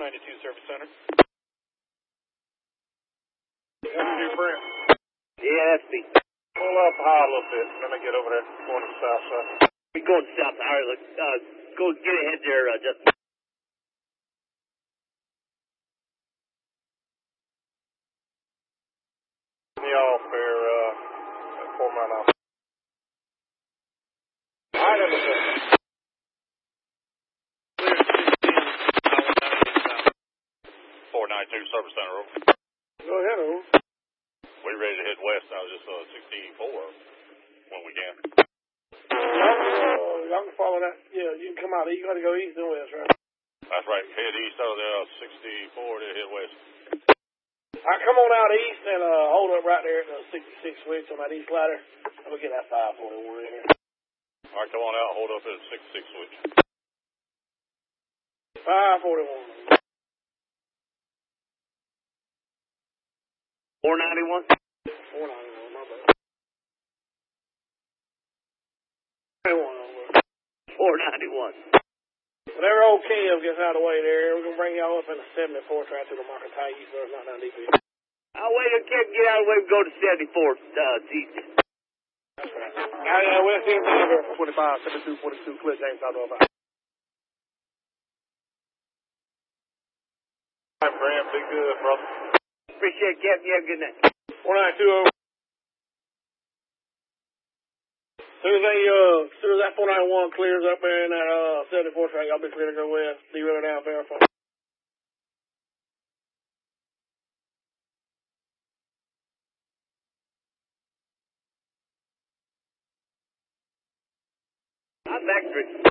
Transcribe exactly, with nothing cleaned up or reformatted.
ninety-two Service Center. That's you, Brent. Yeah, that's me. Pull up high a little bit, and then I get over there, going to the south side. We going south. All right, look, uh, go get ahead there, uh, Justin. Me off there, uh, at four mile off. All right, everything. four ninety-two Service Center. Over. Go ahead, over. We ready to head west now, just uh, sixty-four when we can. Uh, y'all can follow that. Yeah, you can come out. You got to go east and west, right? That's right. Head east out of there, uh, sixty-four, then head west. All right, come on out east and uh, hold up right there at the sixty-six switch on that east ladder. I'm going to get that five forty-one in here. All right, come on out. Hold up at the sixty-six switch. five forty-one. four ninety-one? four ninety-one, my bad. four ninety-one. Whenever old Kev gets out of the way there, we're going to bring y'all up in the seventy-four track to the Market High East, but it's not down deep here. I'll wait till Kev get out of the way and go to seventy-four, uh, east. That's right. All right, uh, West End, here, twenty-five, seventy-two, forty-two, Cliff James, South Alabama. All right, Graham, be good, brother. Appreciate it, Kev. You have a good night. four ninety-two over. As soon as, they, uh, as soon as that four ninety-one clears up there in that uh, seventy-four track, I'll be clear to go west. Derail down, verify. I'm back, Rick.